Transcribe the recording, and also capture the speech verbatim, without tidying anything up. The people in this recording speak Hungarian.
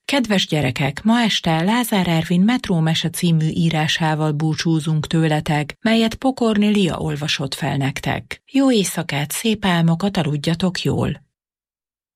Kedves gyerekek, ma este Lázár Ervin Metrómese című írásával búcsúzunk tőletek, melyet Pokorni Lia olvasott fel nektek. Jó éjszakát, szép álmokat, aludjatok jól!